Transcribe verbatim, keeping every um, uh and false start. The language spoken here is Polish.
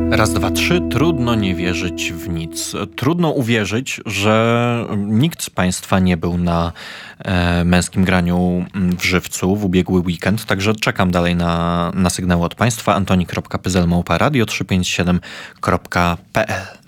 Raz, dwa, trzy. Trudno nie wierzyć w nic. Trudno uwierzyć, że nikt z Państwa nie był na e, męskim graniu w Żywcu w ubiegły weekend, także czekam dalej na, na sygnały od Państwa. antoni kropka pyzel małpa radio trzysta pięćdziesiąt siedem kropka p l